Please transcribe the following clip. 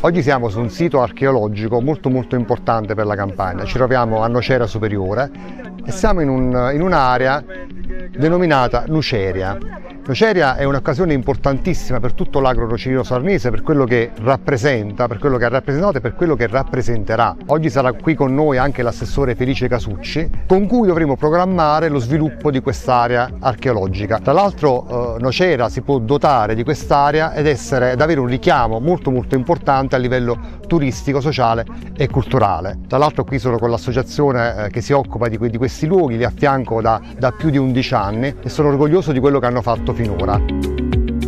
Oggi siamo su un sito archeologico molto importante per la Campania. Ci troviamo a Nocera Superiore e siamo in un'area denominata Nuceria. Nuceria è un'occasione importantissima per tutto l'agro nocerino sarnese, per quello che rappresenta, per quello che ha rappresentato e per quello che rappresenterà. Oggi sarà qui con noi anche l'assessore Felice Casucci, con cui dovremo programmare lo sviluppo di quest'area archeologica. Tra l'altro Nocera si può dotare di quest'area ed avere un richiamo molto importante a livello turistico, sociale e culturale. Tra l'altro qui sono con l'associazione che si occupa di questi luoghi, li affianco da più di 11 anni e sono orgoglioso di quello che hanno fatto finora.